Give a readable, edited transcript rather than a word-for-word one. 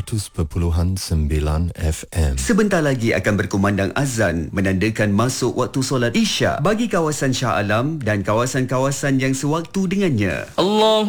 100.9 FM. Sebentar lagi akan berkumandang azan menandakan masuk waktu solat Isyak bagi kawasan Shah Alam dan kawasan-kawasan yang sewaktu dengannya. Allah